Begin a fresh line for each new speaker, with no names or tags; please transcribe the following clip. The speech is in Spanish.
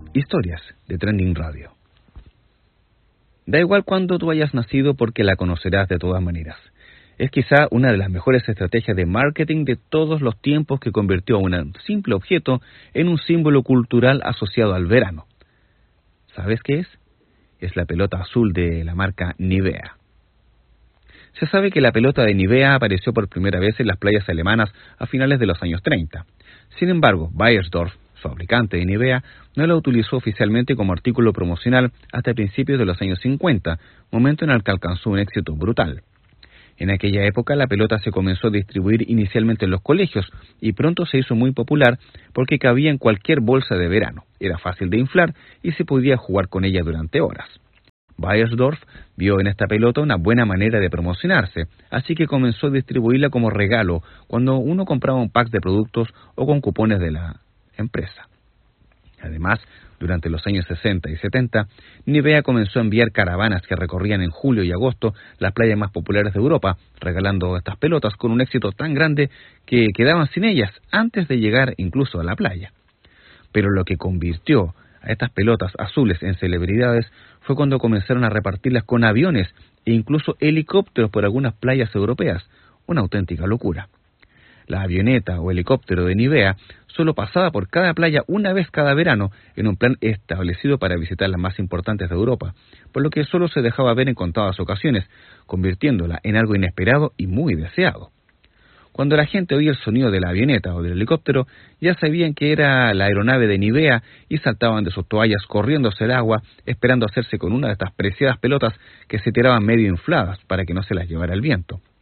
Historias de Trending Radio. Da igual cuándo tú hayas nacido porque la conocerás de todas maneras. Es quizá una de las mejores estrategias de marketing de todos los tiempos que convirtió a un simple objeto en un símbolo cultural asociado al verano. ¿Sabes qué es? Es la pelota azul de la marca Nivea. Se sabe que la pelota de Nivea apareció por primera vez en las playas alemanas a finales de los años 30. Sin embargo, Beiersdorf, fabricante de Nivea, no la utilizó oficialmente como artículo promocional hasta principios de los años 50, momento en el que alcanzó un éxito brutal. En aquella época la pelota se comenzó a distribuir inicialmente en los colegios y pronto se hizo muy popular porque cabía en cualquier bolsa de verano, era fácil de inflar y se podía jugar con ella durante horas. Beiersdorf vio en esta pelota una buena manera de promocionarse, así que comenzó a distribuirla como regalo cuando uno compraba un pack de productos o con cupones de la empresa. Además, durante los años 60 y 70, Nivea comenzó a enviar caravanas que recorrían en julio y agosto las playas más populares de Europa, regalando estas pelotas con un éxito tan grande que quedaban sin ellas antes de llegar incluso a la playa. Pero lo que convirtió a estas pelotas azules en celebridades fue cuando comenzaron a repartirlas con aviones e incluso helicópteros por algunas playas europeas, una auténtica locura. La avioneta o helicóptero de Nivea solo pasaba por cada playa una vez cada verano en un plan establecido para visitar las más importantes de Europa, por lo que solo se dejaba ver en contadas ocasiones, convirtiéndola en algo inesperado y muy deseado. Cuando la gente oía el sonido de la avioneta o del helicóptero, ya sabían que era la aeronave de Nivea y saltaban de sus toallas corriendo hacia el agua, esperando hacerse con una de estas preciadas pelotas que se tiraban medio infladas para que no se las llevara el viento.